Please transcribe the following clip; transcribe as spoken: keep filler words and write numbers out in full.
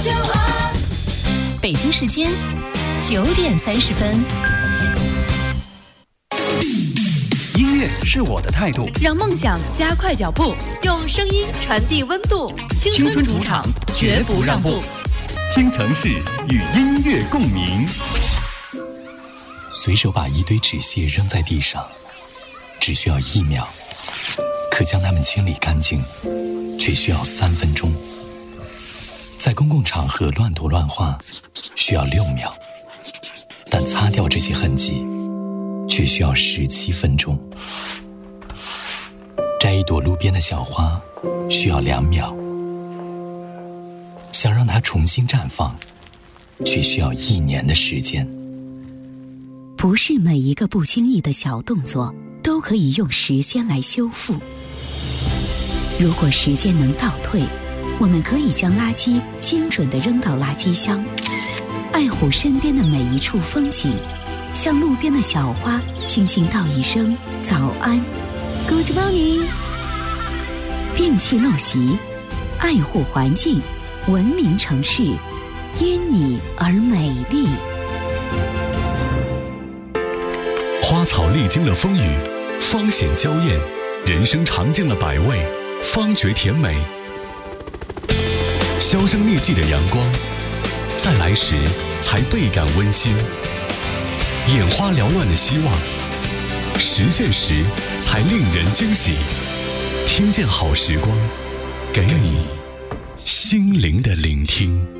九二。北京时间九点三十分。 音乐是我的态度， 让梦想加快脚步，用声音传递温度。青春主场，绝不让步。 京城市与音乐共鸣。 随手把一堆纸屑扔在地上，只需要一秒，可将它们清理干净，却需要三分钟。在公共场合乱涂乱画，需要六秒，但擦掉这些痕迹，却需要十七分钟。摘一朵路边的小花，需要两秒，想让它重新绽放，却需要一年的时间。 不是每一个不经意的小动作都可以用时间来修复。如果时间能倒退，我们可以将垃圾精准地扔到垃圾箱，爱护身边的每一处风景，向路边的小花轻轻道一声早安 Good morning。 摒弃陋习，爱护环境，文明城市因你而美丽。 花草历经了风雨，芳显娇艳；人生尝尽了百味，方觉甜美。销声匿迹的阳光，再来时才倍感温馨；眼花缭乱的希望，实现时才令人惊喜。听见好时光，给你心灵的聆听。